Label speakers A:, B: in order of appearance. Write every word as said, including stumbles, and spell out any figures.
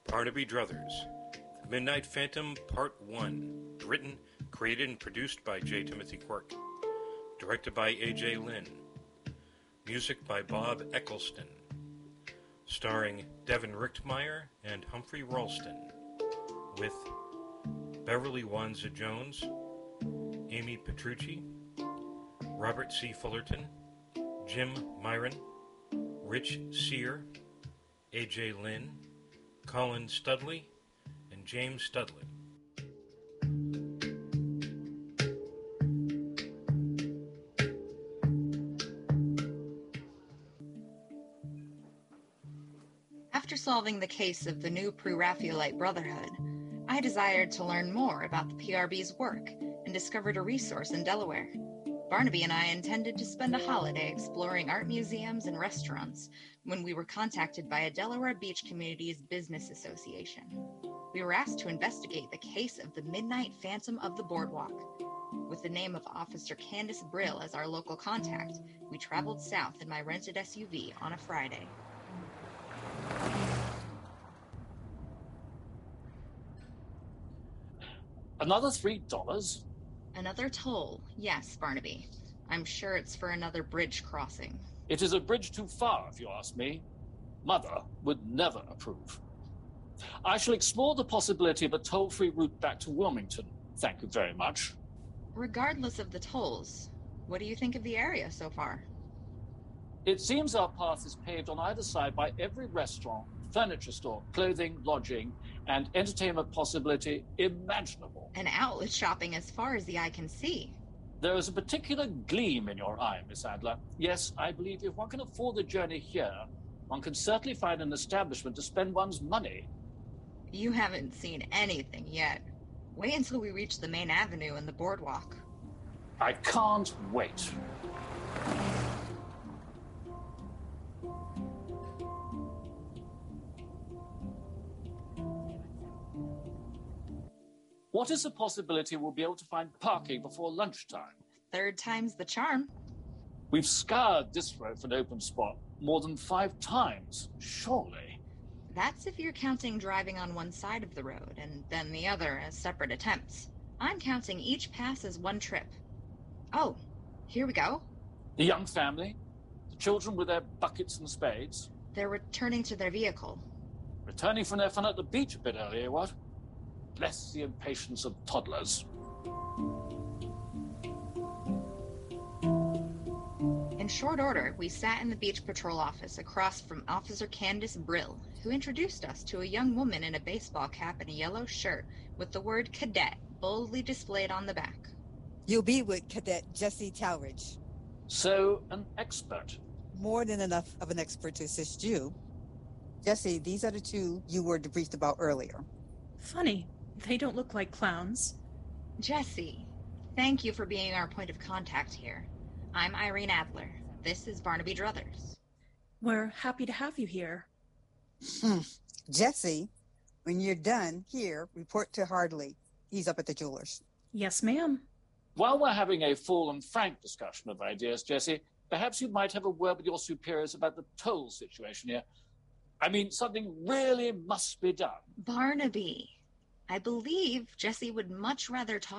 A: Barnaby Druthers, The Midnight Phantom Part one, written, created, and produced by J. Timothy Quirk. Directed by A J. Lynn. Music by Bob Eccleston. Starring Devin Richtmeyer and Humphrey Ralston. With Beverly Wanza Jones, Amy Petrucci, Robert C. Fullerton, Jim Myron, Rich Sear, A J. Lynn, Colin Studley, and James Studley.
B: After solving the case of the new Pre-Raphaelite Brotherhood, I desired to learn more about the P R B's work and discovered a resource in Delaware. Barnaby and I intended to spend a holiday exploring art museums and restaurants when we were contacted by a Delaware Beach Communities Business Association. We were asked to investigate the case of the Midnight Phantom of the Boardwalk. With the name of Officer Candace Brill as our local contact, we traveled south in my rented S U V on a Friday.
C: Another three dollars?
B: Another toll, yes, Barnaby. I'm sure it's for another bridge crossing.
C: It is a bridge too far, if you ask me. Mother would never approve. I shall explore the possibility of a toll-free route back to Wilmington. Thank you very much.
B: Regardless of the tolls, what do you think of the area so far?
C: It seems our path is paved on either side by every restaurant, furniture store, clothing, lodging, and entertainment possibility imaginable.
B: And outlet shopping as far as the eye can see.
C: There is a particular gleam in your eye, Miss Adler. Yes, I believe if one can afford the journey here, one can certainly find an establishment to spend one's money.
B: You haven't seen anything yet. Wait until we reach the main avenue and the boardwalk.
C: I can't wait. What is the possibility we'll be able to find parking before lunchtime?
B: Third time's the charm.
C: We've scoured this road for an open spot more than five times, surely.
B: That's if you're counting driving on one side of the road and then the other as separate attempts. I'm counting each pass as one trip. Oh, here we go.
C: The young family? The children with their buckets and spades?
B: They're returning to their vehicle.
C: Returning from their fun at the beach a bit earlier, what? Bless the impatience of toddlers.
B: In short order, we sat in the beach patrol office across from Officer Candace Brill, who introduced us to a young woman in a baseball cap and a yellow shirt with the word cadet boldly displayed on the back.
D: You'll be with Cadet Jesse Talridge.
C: So, an expert.
D: More than enough of an expert to assist you. Jesse, these are the two you were debriefed about earlier.
E: Funny. They don't look like clowns.
B: Jesse, thank you for being our point of contact here. I'm Irene Adler. This is Barnaby Druthers.
E: We're happy to have you here.
D: Hmm. Jesse, when you're done here, report to Hardley. He's up at the jeweler's.
E: Yes, ma'am.
C: While we're having a full and frank discussion of ideas, Jesse, perhaps you might have a word with your superiors about the toll situation here. I mean, something really must be done.
B: Barnaby, I believe Jesse would much rather talk